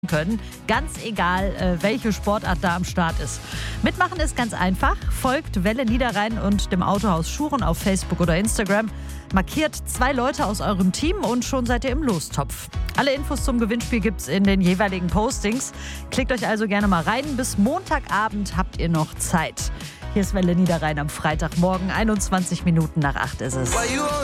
können. Ganz egal, welche Sportart da am Start ist. Mitmachen ist ganz einfach. Folgt Welle Niederrhein und dem Autohaus Schuren auf Facebook oder Instagram. Markiert 2 Leute aus eurem Team und schon seid ihr im Lostopf. Alle Infos zum Gewinnspiel gibt's in den jeweiligen Postings. Klickt euch also gerne mal rein. Bis Montagabend habt ihr noch Zeit. Hier ist Welle Niederrhein am Freitagmorgen, 21 Minuten nach 8 ist es.